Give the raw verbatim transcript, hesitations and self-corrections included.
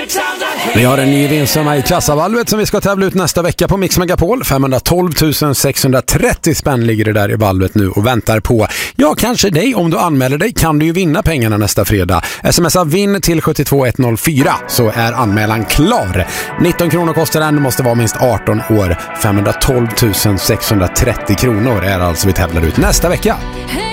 Vi har en ny vinstsumma i kassavalvet som vi ska tävla ut nästa vecka på Mix Megapol. femhundratolv tusen sexhundratrettio spänn ligger det där i valvet nu och väntar på. Ja, kanske dig. Om du anmäler dig kan du ju vinna pengarna nästa fredag. Smsa vinn till sju två ett noll fyra så är anmälan klar. nitton kronor kostar den, du måste vara minst arton år. femhundratolv tusen sexhundratrettio kronor är alltså vi tävlar ut nästa vecka.